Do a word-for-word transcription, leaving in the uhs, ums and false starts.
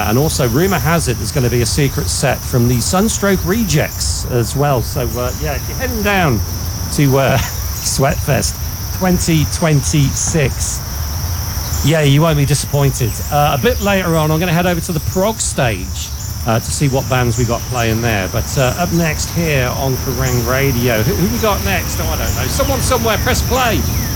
Uh, and also, rumour has it there's going to be a secret set from the Sunstroke Rejects as well. So, uh, yeah, if you're heading down to uh, Sweatfest twenty twenty-six, yeah, you won't be disappointed. Uh, a bit later on, I'm going to head over to the prog stage uh, to see what bands we got playing there. But uh, up next here on Kerrang Radio, who, who we got next? Oh, I don't know. Someone somewhere, press play.